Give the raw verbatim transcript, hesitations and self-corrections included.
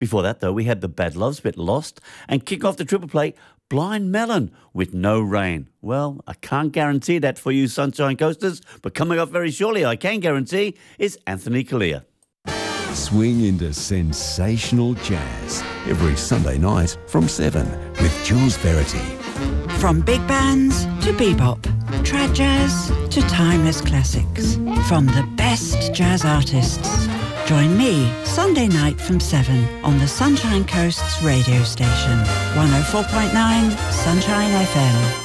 Before that, though, we had the Bad Loves Bit Lost, and kick off the triple play, Blind Melon with No Rain. Well, I can't guarantee that for you Sunshine Coasters, but coming up very shortly, I can guarantee, is Anthony Kalia. Swing into sensational jazz every Sunday night from seven with Jules Verity. From big bands to bebop, trad jazz to timeless classics. From the best jazz artists. Join me Sunday night from seven on the Sunshine Coast's radio station. one oh four point nine Sunshine F M.